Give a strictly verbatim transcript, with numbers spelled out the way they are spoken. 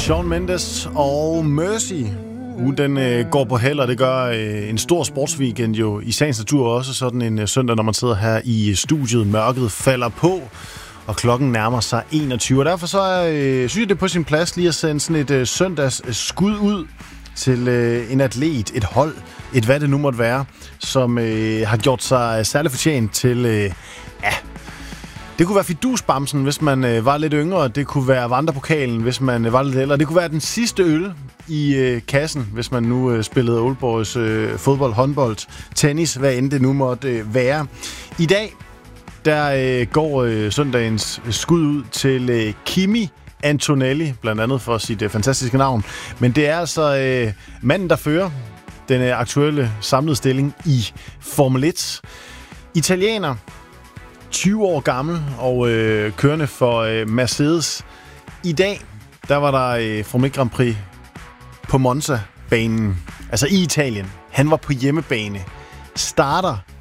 Shawn Mendes og Mercy. Uh, den øh, går på held, og det gør øh, en stor sportsweekend jo i sagens natur også sådan en øh, søndag, når man sidder her i studiet. Mørket falder på, og klokken nærmer sig enogtyve. Og derfor så øh, synes jeg, det er på sin plads lige at sende sådan et øh, søndags skud ud til øh, en atlet, et hold, et hvad det nu måtte være, som øh, har gjort sig særligt fortjent til, øh, ja, det kunne være Fidusbamsen, hvis man øh, var lidt yngre. Det kunne være Vandrepokalen, hvis man øh, var lidt ældre. Det kunne være den sidste øl i øh, kassen, hvis man nu øh, spillede Old Boys øh, fodbold, håndbold, tennis, hvad end det nu måtte øh, være. I dag, der øh, går øh, søndagens skud ud til øh, Kimi Antonelli, blandt andet for sit øh, fantastiske navn. Men det er altså øh, manden, der fører den øh, aktuelle samlede stilling i Formel et. Italiener, tyve år gammel og øh, kørende for øh, Mercedes. I dag, der var der øh, Formel et Grand Prix på Monza-banen, altså i Italien. Han var på hjemmebane. Starter